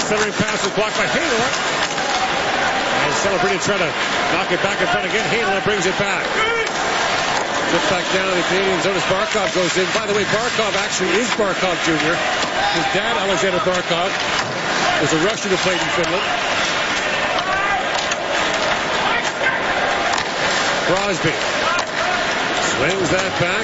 centering pass is blocked by Hainala. And Celebrity trying to knock it back in front again. Hainala brings it back. Gets back down to the Canadians. Otis Barkov goes in. By the way, Barkov actually is Barkov Jr. His dad, Alexander Barkov, was a Russian who played in Finland. Crosby swings that back.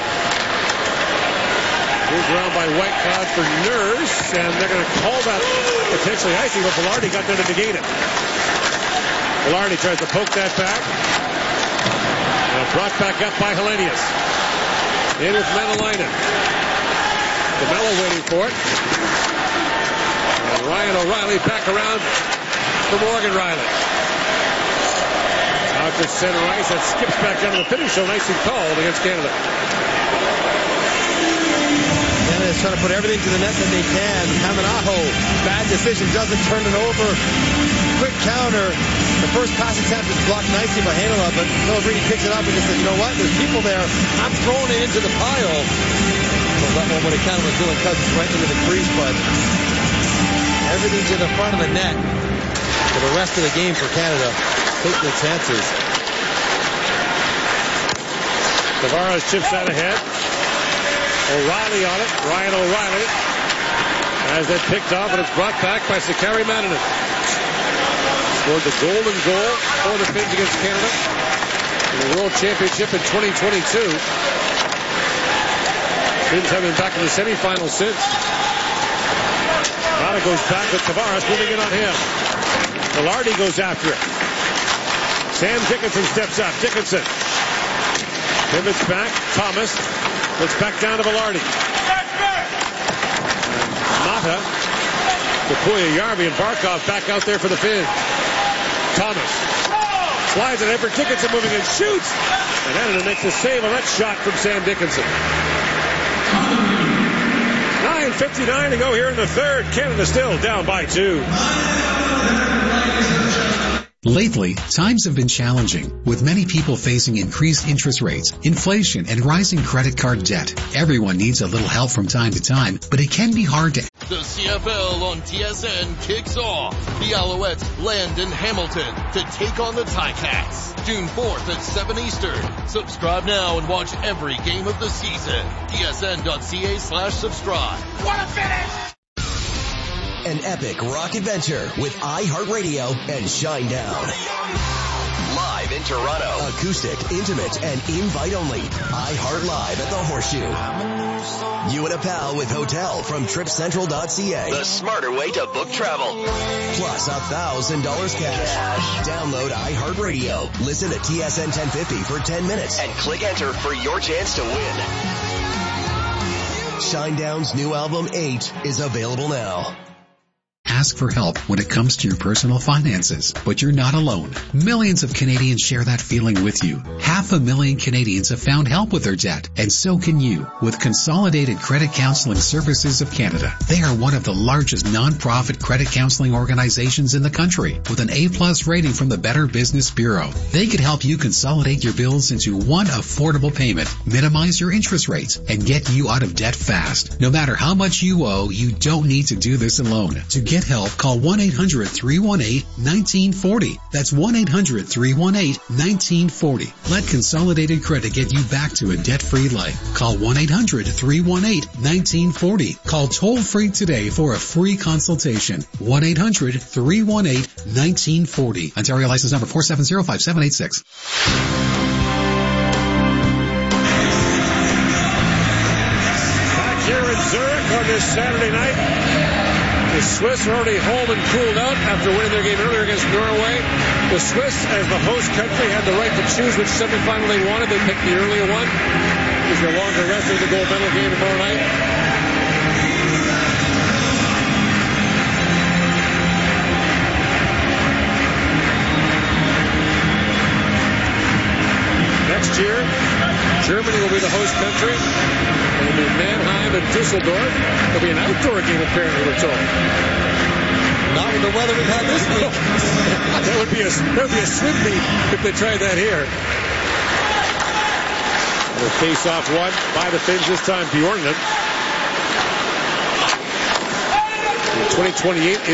Moved around by Whitecloud for Nurse, and they're going to call that potentially icing, but Velarde got there to negate it. Velarde tries to poke that back. Brought back up by Hellenius. In with Menelainen. DeMello waiting for it. And Ryan O'Reilly back around for Morgan Riley. Out to center ice. That skips back down to the finish. So nicely called against Canada. Canada's trying to put everything to the net that they can. Hamanaho, bad decision, doesn't turn it over. Quick counter. The first pass attempt is blocked nicely by Hainala, but Pellegrini picks it up and just says, you know what, there's people there. I'm throwing it into the pile. Well, that one would have counted with Dylan Cousins right into the crease, but everything to the front of the net for the rest of the game for Canada. Take their chances. Tavares chips that ahead. O'Reilly on it. Ryan O'Reilly has that picked off, and it's brought back by Sakari Manninen. Scored the golden goal for the Finns against Canada in the World Championship in 2022. Finns have been back in the semifinals since. Rada goes back with Tavares, moving in on him. Velarde goes after it. Sam Dickinson steps up. Dickinson pivots back. Thomas looks back down to Velarde. Mata, Tapuya, Järvi, and Barkov back out there for the Finns. Thomas slides it in for Dickinson, moving and shoots. And Anna makes the save on that shot from Sam Dickinson. 9:59 to go here in the third. Canada still down by 2. Lately, times have been challenging, with many people facing increased interest rates, inflation, and rising credit card debt. Everyone needs a little help from time to time, but it can be hard to... The CFL on TSN kicks off. The Alouettes land in Hamilton to take on the Ticats. June 4th at 7 Eastern. Subscribe now and watch every game of the season. TSN.ca/subscribe. What a finish! An epic rock adventure with iHeartRadio and Shinedown. Live in Toronto. Acoustic, intimate, and invite only. iHeart Live at the Horseshoe. You and a pal with hotel from TripCentral.ca. The smarter way to book travel. Plus $1,000 cash. Download iHeartRadio. Listen to TSN 1050 for 10 minutes. And click enter for your chance to win. Shinedown's new album 8 is available now. Ask for help when it comes to your personal finances, but you're not alone. Millions of Canadians share that feeling with you. 500,000 Canadians have found help with their debt, and so can you with Consolidated Credit Counseling Services of Canada. They are one of the largest non-profit credit counseling organizations in the country with an A+ rating from the Better Business Bureau. They could help you consolidate your bills into one affordable payment, minimize your interest rates, and get you out of debt fast. No matter how much you owe, you don't need to do this alone. To get help, call 1-800-318-1940. That's 1-800-318-1940. Let Consolidated Credit get you back to a debt-free life. Call 1-800-318-1940. Call toll-free today for a free consultation. 1-800-318-1940. Ontario license number 4705786. Back here in Zurich on this Saturday night. The Swiss are already home and cooled out after winning their game earlier against Norway. The Swiss, as the host country, had the right to choose which semifinal they wanted. They picked the earlier one. There's a longer rest of the gold medal game tomorrow night. Next year, Germany will be the host country. It'll be Mannheim and Dusseldorf. It'll be an outdoor game, apparently, we're told. Not with the weather we've had this week. That would be a swim meet if they tried that here. The face-off won by the Finns this time, Bjornen. In 2028.